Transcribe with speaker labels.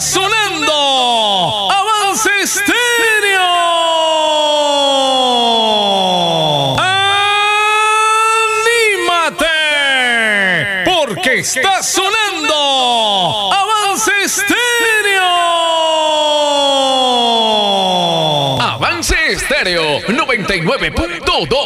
Speaker 1: sonando Avance Estéreo. ¡Anímate! Porque está sonando Avance Estéreo.
Speaker 2: Avance Estéreo 99.2.